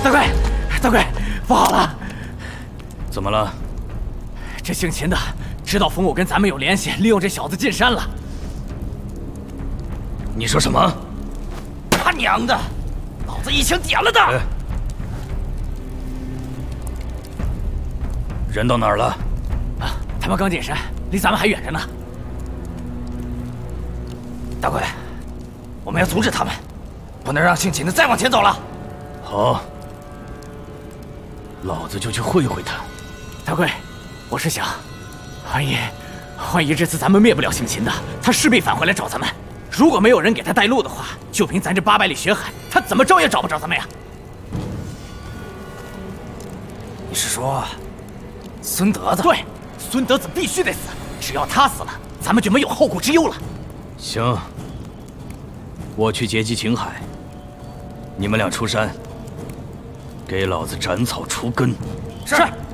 大贵，不好了！ 怎么了？ 这姓秦的知道冯武跟咱们有联系，利用这小子进山了。 你说什么？ 他娘的！老子一枪点了他！ 人到哪儿了？ 啊，他们刚进山，离咱们还远着呢。大贵，我们要阻止他们，不能让姓秦的再往前走了。 好，老子就去会会他。 大贵，我是想，万一这次咱们灭不了姓秦的，他势必返回来找咱们。如果没有人给他带路的话，就凭咱这800里血海，他怎么着也找不着咱们呀。你是说，孙德子？对，孙德子必须得死，只要他死了，咱们就没有后顾之忧了。 行，我去截击秦海，你们俩出山，给老子斩草除根。 是。